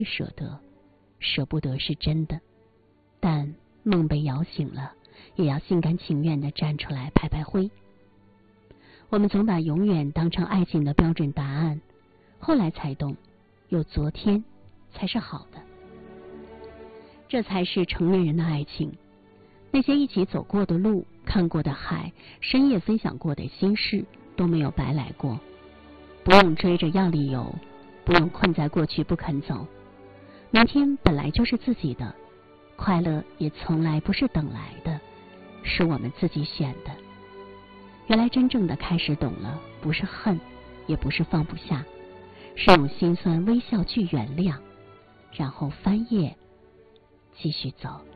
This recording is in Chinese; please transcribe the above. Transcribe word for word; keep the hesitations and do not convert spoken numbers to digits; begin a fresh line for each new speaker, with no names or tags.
舍得，舍不得是真的，但梦被摇醒了，也要心甘情愿地站出来拍拍灰。我们总把永远当成爱情的标准答案，后来才懂，有昨天才是好的。这才是成年人的爱情。那些一起走过的路，看过的海，深夜分享过的心事，都没有白来过。不用追着要理由，不用困在过去不肯走。明天本来就是自己的，快乐也从来不是等来的，是我们自己选的。原来真正的开始懂了，不是恨，也不是放不下，是用心酸微笑去原谅，然后翻页继续走。